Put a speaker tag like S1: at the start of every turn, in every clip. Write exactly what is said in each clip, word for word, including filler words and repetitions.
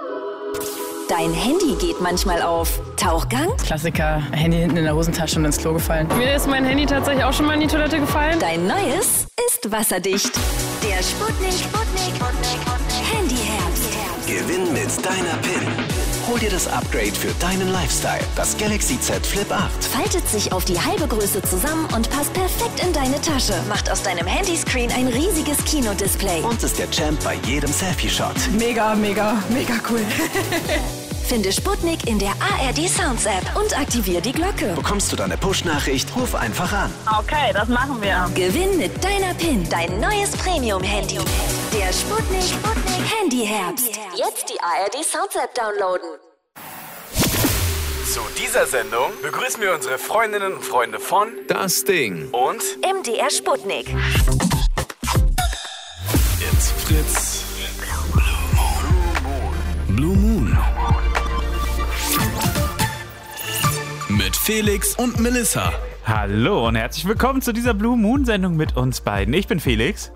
S1: Dein Handy geht manchmal auf Tauchgang.
S2: Klassiker, Handy hinten in der Hosentasche und ins Klo gefallen.
S3: Mir ist mein Handy tatsächlich auch schon mal in die Toilette gefallen.
S1: Dein neues ist wasserdicht. Der Sputnik, Sputnik, Handyherbst.
S4: Gewinn mit deiner P I N. Hol dir das Upgrade für deinen Lifestyle. Das Galaxy Z Flip acht.
S1: Faltet sich auf die halbe Größe zusammen und passt perfekt in deine Tasche. Macht aus deinem Handyscreen ein riesiges Kinodisplay.
S4: Und ist der Champ bei jedem Selfie-Shot.
S2: Mega, mega, mega cool.
S1: Finde Sputnik in der A R D Sounds App und aktivier die Glocke.
S4: Bekommst du deine Push-Nachricht, ruf einfach an.
S3: Okay, das machen wir.
S1: Gewinn mit deiner P I N dein neues Premium-Handy. Der Sputnik, Sputnik Handyherbst. Jetzt die A R D Sounds App downloaden.
S5: Zu dieser Sendung begrüßen wir unsere Freundinnen und Freunde von
S4: Das Ding.
S5: und
S1: M D R Sputnik.
S4: It's Fritz. Blue Moon. Mit Felix und Melissa.
S6: Hallo und herzlich willkommen zu dieser Blue Moon Sendung mit uns beiden. Ich bin Felix.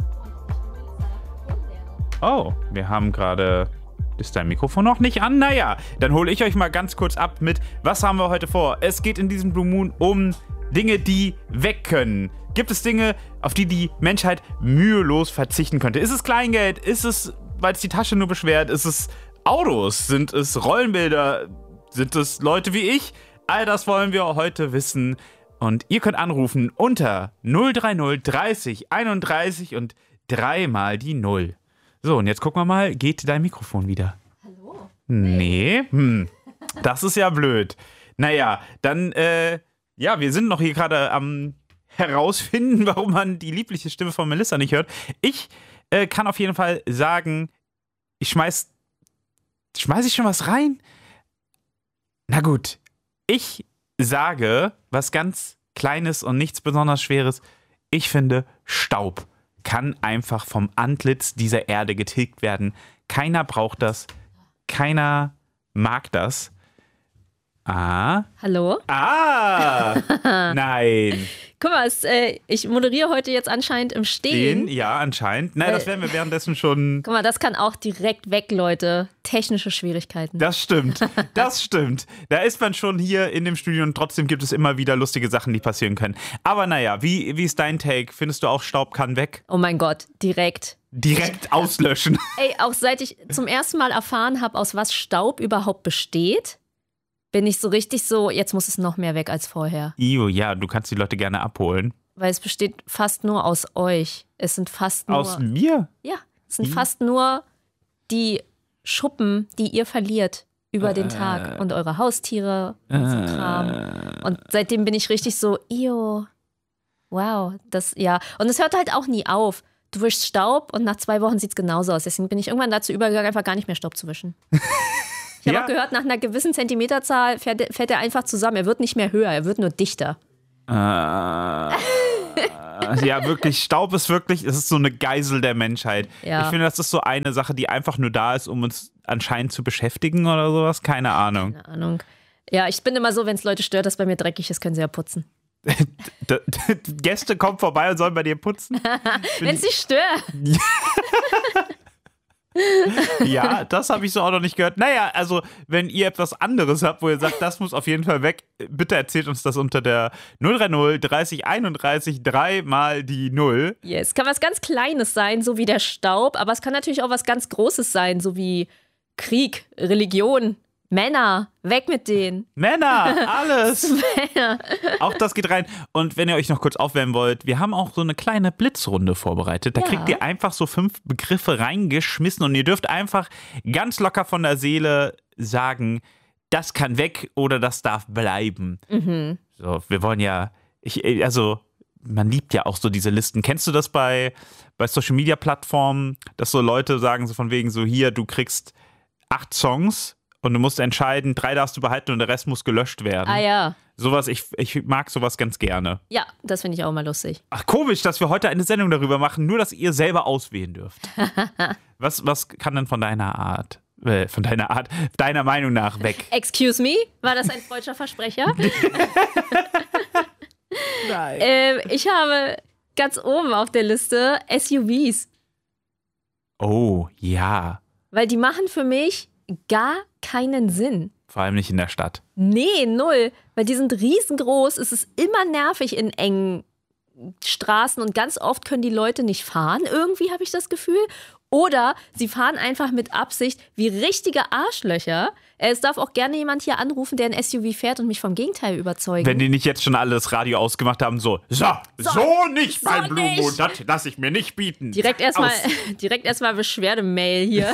S6: Oh, wir haben gerade... Ist dein Mikrofon noch nicht an? Naja, dann hole ich euch mal ganz kurz ab mit, was haben wir heute vor? Es geht in diesem Blue Moon um Dinge, die weg können. Gibt es Dinge, auf die die Menschheit mühelos verzichten könnte? Ist es Kleingeld? Ist es, weil es die Tasche nur beschwert? Ist es Autos? Sind es Rollenbilder? Sind es Leute wie ich? All das wollen wir heute wissen. Und ihr könnt anrufen unter null drei null dreißig einunddreißig und dreimal die Null. So, und jetzt gucken wir mal, geht dein Mikrofon wieder? Hallo? Nee, hm, das ist ja blöd. Naja, dann, äh, ja, wir sind noch hier gerade am herausfinden, warum man die liebliche Stimme von Melissa nicht hört. Ich äh, kann auf jeden Fall sagen, ich schmeiß, schmeiß ich schon was rein? Na gut, ich sage was ganz Kleines und nichts besonders Schweres. Ich finde, Staub kann einfach vom Antlitz dieser Erde getilgt werden. Keiner braucht das. Keiner mag das. Ah.
S7: Hallo?
S6: Ah! Nein.
S7: Guck mal, es, äh, ich moderiere heute jetzt anscheinend im Stehen.
S6: Den, ja, anscheinend. Nein, das werden wir währenddessen schon...
S7: Guck mal, das kann auch direkt weg, Leute. Technische Schwierigkeiten.
S6: Das stimmt, das stimmt. Da ist man schon hier in dem Studio und trotzdem gibt es immer wieder lustige Sachen, die passieren können. Aber naja, wie, wie ist dein Take? Findest du auch, Staub kann weg?
S7: Oh mein Gott, direkt.
S6: Direkt auslöschen.
S7: Ey, auch seit ich zum ersten Mal erfahren habe, aus was Staub überhaupt besteht, bin ich so richtig so, jetzt muss es noch mehr weg als vorher.
S6: Io, ja, du kannst die Leute gerne abholen.
S7: Weil es besteht fast nur aus euch. Es sind fast nur...
S6: Aus mir?
S7: Ja, es sind
S6: Hm.
S7: fast nur die Schuppen, die ihr verliert über den Tag. Und eure Haustiere und so Kram. Und seitdem bin ich richtig so, io, wow, das, ja. Und es hört halt auch nie auf. Du wischst Staub und nach zwei Wochen sieht es genauso aus. Deswegen bin ich irgendwann dazu übergegangen, einfach gar nicht mehr Staub zu wischen. Ich habe
S6: Ja.
S7: auch gehört, nach einer gewissen Zentimeterzahl fährt, fährt er einfach zusammen. Er wird nicht mehr höher, er wird nur dichter.
S6: Äh, ja, wirklich, Staub ist wirklich, es ist so eine Geisel der Menschheit.
S7: Ja.
S6: Ich finde, das ist so eine Sache, die einfach nur da ist, um uns anscheinend zu beschäftigen oder sowas. Keine Ahnung.
S7: Keine Ahnung. Ja, ich bin immer so, wenn es Leute stört, dass bei mir dreckig ist, können sie ja putzen.
S6: D- d- Gäste kommen vorbei und sollen bei dir putzen.
S7: Wenn es sie stört.
S6: Ja, das habe ich so auch noch nicht gehört. Naja, also, wenn ihr etwas anderes habt, wo ihr sagt, das muss auf jeden Fall weg, bitte erzählt uns das unter der null drei null dreißig einunddreißig dreimal die Null.
S7: Yes. Kann was ganz Kleines sein, so wie der Staub, aber es kann natürlich auch was ganz Großes sein, so wie Krieg, Religion, Männer, weg mit denen.
S6: Männer, alles.
S7: Männer.
S6: Auch das geht rein. Und wenn ihr euch noch kurz aufwärmen wollt, wir haben auch so eine kleine Blitzrunde vorbereitet. Da
S7: Ja.
S6: kriegt ihr einfach so fünf Begriffe reingeschmissen und ihr dürft einfach ganz locker von der Seele sagen, das kann weg oder das darf bleiben.
S7: Mhm.
S6: So, wir wollen ja, ich, also man liebt ja auch so diese Listen. Kennst du das bei, bei Social-Media-Plattformen, dass so Leute sagen so von wegen so, hier, du kriegst acht Songs und du musst entscheiden, drei darfst du behalten und der Rest muss gelöscht werden.
S7: Ah ja.
S6: Sowas, ich, ich mag sowas ganz gerne.
S7: Ja, das finde ich auch mal lustig.
S6: Ach, komisch, dass wir heute eine Sendung darüber machen, nur dass ihr selber auswählen dürft. was, was kann denn von deiner Art, äh, von deiner Art, deiner Meinung nach weg?
S7: Excuse me? War das ein freudscher Versprecher?
S6: Nein.
S7: ähm, ich habe ganz oben auf der Liste S U Vs.
S6: Oh, ja.
S7: Weil die machen für mich gar keinen Sinn.
S6: Vor allem nicht in der Stadt.
S7: Nee, null. Weil die sind riesengroß. Es ist immer nervig in engen Straßen und ganz oft können die Leute nicht fahren. Irgendwie habe ich das Gefühl. Oder sie fahren einfach mit Absicht wie richtige Arschlöcher. Es darf auch gerne jemand hier anrufen, der ein S U V fährt und mich vom Gegenteil überzeugen.
S6: Wenn die nicht jetzt schon alle das Radio ausgemacht haben, so, so, so, so nicht,
S7: so
S6: mein Blue Moon,
S7: nicht.
S6: das lasse ich mir nicht bieten.
S7: Direkt erstmal direkt erstmal Beschwerdemail hier.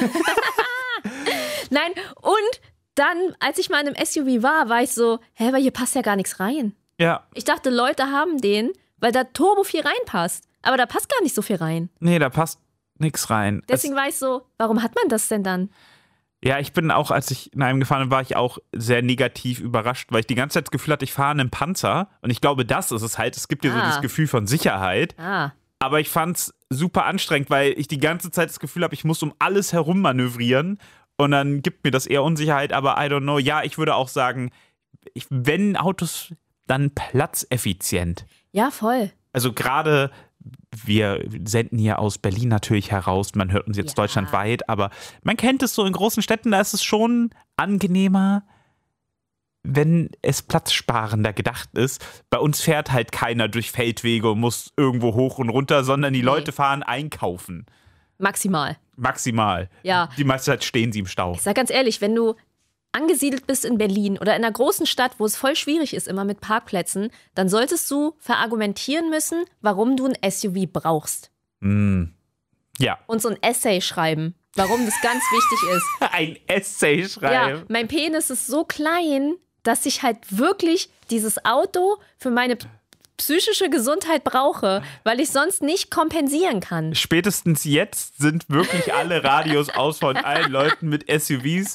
S7: Nein, und dann, als ich mal in einem S U V war, war ich so, hä, aber hier passt ja gar nichts rein.
S6: Ja.
S7: Ich dachte, Leute haben den, weil da turbo viel reinpasst. Aber da passt gar nicht so viel rein.
S6: Nee, da passt nichts rein.
S7: Deswegen
S6: es,
S7: war ich so, warum hat man das denn dann?
S6: Ja, ich bin auch, als ich in einem gefahren bin, war ich auch sehr negativ überrascht, weil ich die ganze Zeit das Gefühl hatte, ich fahre in einem Panzer. Und ich glaube, das ist es halt. Es gibt dir
S7: Ah.
S6: so dieses Gefühl von Sicherheit.
S7: Ah,
S6: Aber ich fand's super anstrengend, weil ich die ganze Zeit das Gefühl habe, ich muss um alles herum manövrieren. Und dann gibt mir das eher Unsicherheit. Aber I don't know. Ja, ich würde auch sagen, ich, wenn Autos, dann platzeffizient.
S7: ja, voll.
S6: Also gerade, wir senden hier aus Berlin natürlich heraus, man hört uns jetzt
S7: Ja.
S6: deutschlandweit, aber man kennt es so in großen Städten, da ist es schon angenehmer, wenn es platzsparender gedacht ist. Bei uns fährt halt keiner durch Feldwege und muss irgendwo hoch und runter, sondern die
S7: Nee.
S6: Leute fahren einkaufen.
S7: Maximal.
S6: Maximal.
S7: Ja.
S6: Die meiste Zeit stehen sie im Stau.
S7: Ich sag ganz ehrlich, wenn du angesiedelt bist in Berlin oder in einer großen Stadt, wo es voll schwierig ist, immer mit Parkplätzen, dann solltest du verargumentieren müssen, warum du ein S U V brauchst.
S6: Mm. Ja.
S7: Und so ein Essay schreiben, warum das ganz wichtig ist.
S6: Ein Essay
S7: Ja,
S6: schreiben.
S7: mein Penis ist so klein, dass ich halt wirklich dieses Auto für meine psychische Gesundheit brauche, weil ich sonst nicht kompensieren kann.
S6: Spätestens jetzt sind wirklich alle Radios aus von allen Leuten mit S U Vs.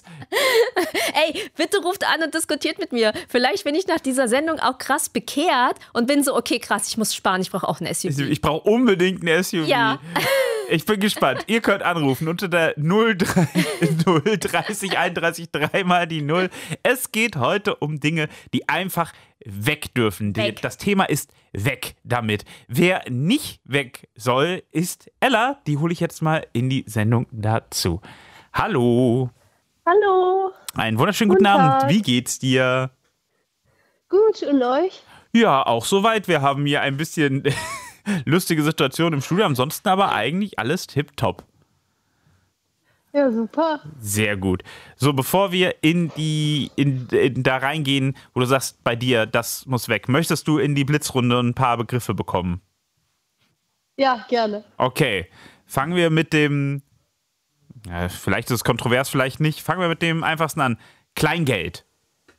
S7: Ey, bitte ruft an und diskutiert mit mir. Vielleicht bin ich nach dieser Sendung auch krass bekehrt und bin so, okay, krass, ich muss sparen, ich brauche auch ein S U V.
S6: Ich brauche unbedingt ein S U V.
S7: Ja.
S6: Ich bin gespannt. Ihr könnt anrufen unter der null drei null dreißig einunddreißig drei mal die null. Es geht heute um Dinge, die einfach weg dürfen. Die-
S7: Weg.
S6: Das Thema ist weg damit. Wer nicht weg soll, ist Ella. Die hole ich jetzt mal in die Sendung dazu. Hallo.
S3: Hallo.
S6: Einen wunderschönen guten,
S3: Guten
S6: Abend.
S3: Tag.
S6: Wie geht's dir?
S3: Gut, und euch?
S6: Ja, auch soweit. Wir haben hier ein bisschen lustige Situation im Studio. Ansonsten aber eigentlich alles tipptopp.
S3: Ja, super.
S6: Sehr gut. So, bevor wir in die in, in da reingehen, wo du sagst, bei dir, das muss weg, möchtest du in die Blitzrunde ein paar Begriffe bekommen?
S3: Ja, gerne.
S6: Okay. Fangen wir mit dem, ja, vielleicht ist es kontrovers, vielleicht nicht. Fangen wir mit dem einfachsten an. Kleingeld.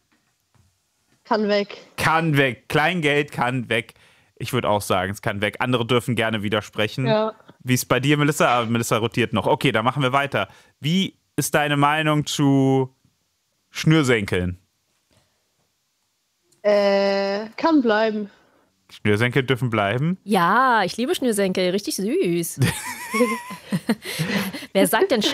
S3: Kann weg.
S6: Kann weg. Kleingeld kann weg. Ich würde auch sagen, es kann weg. Andere dürfen gerne widersprechen.
S3: Ja.
S6: Wie ist bei dir, Melissa? Aber Melissa rotiert noch. Okay, dann machen wir weiter. Wie ist deine Meinung zu Schnürsenkeln?
S3: Äh, kann bleiben.
S6: Schnürsenkel dürfen bleiben.
S7: Ja, ich liebe Schnürsenkel, richtig süß. Wer sagt denn